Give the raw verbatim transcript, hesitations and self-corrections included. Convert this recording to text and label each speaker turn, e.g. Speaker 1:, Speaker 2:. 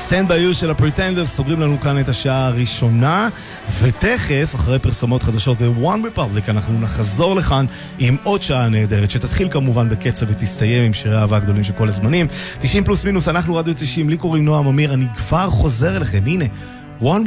Speaker 1: Stand by You של הפריטנדרס סוגרים לנו כאן את השעה הראשונה, ותכף אחרי פרסומות חדשות ו-One Republic אנחנו נחזור לכאן עם עוד שעה נהדרת שתתחיל כמובן בקצב ותסתיים עם שירי אהבה גדולים של כל הזמנים. תשעים פלוס מינוס, אנחנו רדיו תשעים, לי קוראים נועם אמיר, אני כבר חוזר אליכם. הנה One